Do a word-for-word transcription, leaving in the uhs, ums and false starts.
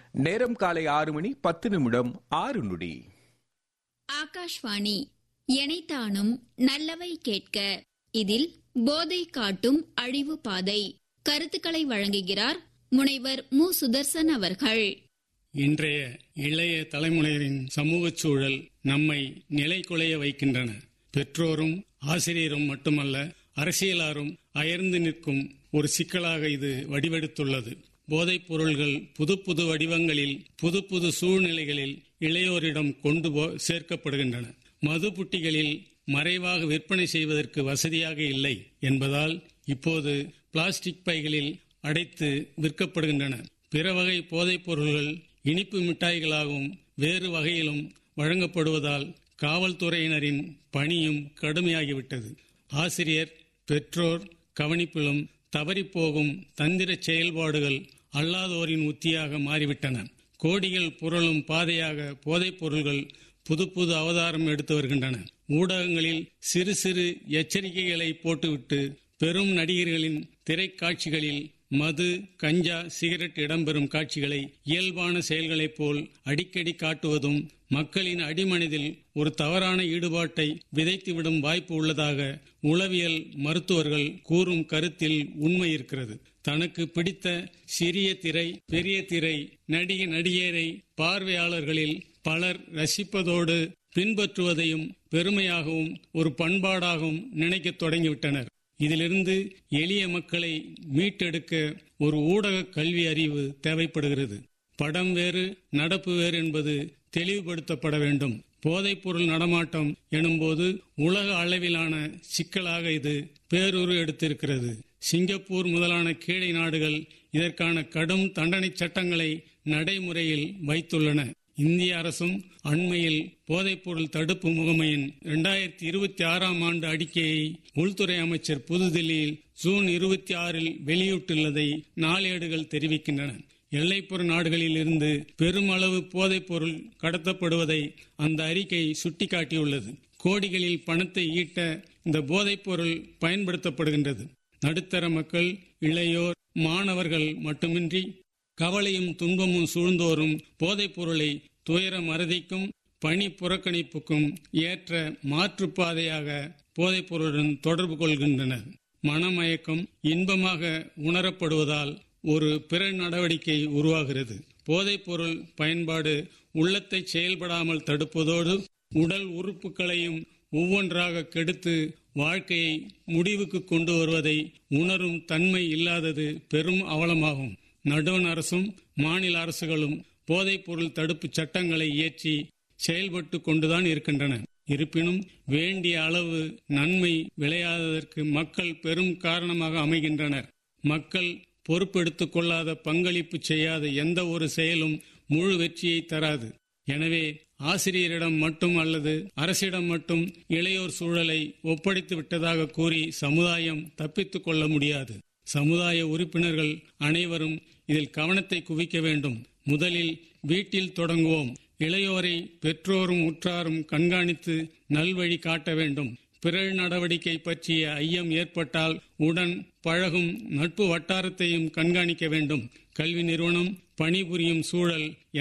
நேரம் காலை ஆறு மணி பத்து நிமிடம் ஆறு நொடி. ஆகாஷ்வாணி எனைத்தானும் நல்லவை கேட்க. இதில் போதை காட்டும் அழிவு பாதை கருத்துக்களை வழங்குகிறார் முனைவர் மு சுதர்சன் அவர்கள். இன்றைய இளைய தலைமுறையின் சமூக சூழல் நம்மை நிலைகுலைய வைக்கின்றன. பெற்றோரும் ஆசிரியரும் மட்டுமல்ல, அரசியலாரும் அயர்ந்து நிற்கும் ஒரு சிக்கலாக இது வடிவெடுத்துள்ளது. போதைப் பொருள்கள் புது புது வடிவங்களில் புது புது சூழ்நிலைகளில் இளையோரிடம் கொண்டு போ சேர்க்கப்படுகின்றன. மது புட்டிகளில் மறைவாக விற்பனை செய்வதற்கு வசதியாக இல்லை என்பதால் இப்போது பிளாஸ்டிக் பைகளில் அடைத்து விற்கப்படுகின்றன. பிற வகை போதைப் பொருள்கள் இனிப்பு மிட்டாய்களாகவும் வேறு வகையிலும் வழங்கப்படுவதால் காவல்துறையினரின் பணியும் கடுமையாகிவிட்டது. ஆசிரியர் பெற்றோர் கவனிப்பிலும் தவறிப்போகும் தந்திர செயல்பாடுகள் அல்லாதோரின் உத்தியாக மாறிவிட்டன. கோடிகள் புரளும் பாதையாக போதைப் பொருள்கள் புது புது அவதாரம் எடுத்து வருகின்றன. ஊடகங்களில் சிறு சிறு எச்சரிக்கைகளை போட்டுவிட்டு பெரும் நடிகர்களின் திரைக்காட்சிகளில் மது, கஞ்சா, சிகரெட் இடம்பெறும் காட்சிகளை இயல்பான செயல்களைப் போல் அடிக்கடி காட்டுவதும் மக்களின் அடிமனதில் ஒரு தவறான ஈடுபாட்டை விதைத்துவிடும் வாய்ப்பு உள்ளதாக உளவியல் மருத்துவர்கள் கூறும் கருத்தில் உண்மை இருக்கிறது. தனக்கு பிடித்த சிறிய திரை, பெரிய திரை, நடிகை நடிகரை பார்வையாளர்களில் பலர் ரசிப்பதோடு பின்பற்றுவதையும் பெருமையாகவும் ஒரு பண்பாடாகவும் நினைக்க தொடங்கிவிட்டனர். இதிலிருந்து எளிய மக்களை மீட்டெடுக்க ஒரு ஊடக கல்வி அறிவு தேவைப்படுகிறது. படம் வேறு, நடப்பு வேறு என்பது தெளிவுபடுத்தப்பட வேண்டும். போதைப் பொருள் நடமாட்டம் எனும்போது உலக அளவிலான சிக்கலாக இது பேருரு எடுத்திருக்கிறது. சிங்கப்பூர் முதலான கீழை நாடுகள் இதற்கான கடும் தண்டனை சட்டங்களை நடைமுறையில் வைத்துள்ளன. இந்திய அரசும் அண்மையில் போதைப்பொருள் தடுப்பு முகமையின் இரண்டாயிரத்தி இருபத்தி ஆறாம் ஆண்டு அறிக்கையை உள்துறை அமைச்சர் புதுதில்லியில் ஜூன் இருபத்தி ஆறில் வெளியிட்டுள்ளதை நாளேடுகள் தெரிவிக்கின்றன. எல்லைப்புற நாடுகளில் இருந்து பெருமளவு போதைப் பொருள் கடத்தப்படுவதை அந்த அறிக்கை சுட்டிக்காட்டியுள்ளது. கோடிகளில் பணத்தை ஈட்ட இந்த போதைப் பொருள் பயன்படுத்தப்படுகின்றது. நடுத்தர மக்கள், இளையோர், மாணவர்கள் மட்டுமின்றி கவலையும் துன்பமும் சூழ்ந்தோறும் போதைப் பொருளை துயர மறதிக்கும் பணி புறக்கணிப்புக்கும் ஏற்ற மாற்றுப்பாதையாக போதைப் பொருளுடன் தொடர்பு கொள்கின்றனர். மனமயக்கம் இன்பமாக உணரப்படுவதால் ஒரு பிற நடவடிக்கை உருவாகிறது. போதைப் பொருள் பயன்பாடு உள்ளத்தை செயல்படாமல் தடுப்பதோடு உடல் உறுப்புகளையும் ஒவ்வொன்றாக கெடுத்து வாழ்க்கையை முடிவுக்கு கொண்டு வருவதை உணரும் தன்மை இல்லாதது பெரும் அவலமாகும். நடுவண் அரசும் மாநில அரசுகளும் போதைப் பொருள் தடுப்பு சட்டங்களை இயற்றி செயல்பட்டு கொண்டுதான் இருக்கின்றன. இருப்பினும் வேண்டிய அளவு நன்மை விளையாததற்கு மக்கள் பெரும் காரணமாக அமைகின்றனர். மக்கள் பொறுப்பெடுத்துக் கொள்ளாத, பங்களிப்பு செய்யாத எந்த ஒரு செயலும் முழு வெற்றியை தராது. எனவே ஆசிரியரிடம் மட்டும் அல்லது அரசிடம் மட்டும் இளையோர் சூழலை ஒப்படைத்து விட்டதாக கூறி சமுதாயம் தப்பித்துக் கொள்ள முடியாது. சமுதாய உறுப்பினர்கள் அனைவரும் இதில் கவனத்தை குவிக்க வேண்டும். முதலில் வீட்டில் தொடங்குவோம். இளையோரை பெற்றோரும் உற்றாரும் கண்காணித்து நல்வழி காட்ட வேண்டும். பிறர் நடவடிக்கை பற்றிய ஐயம் ஏற்பட்டால் உடன் பழகும் நட்பு வட்டாரத்தையும் கண்காணிக்க வேண்டும். கல்வி நிறுவனம், பணிபுரியும் சூழல்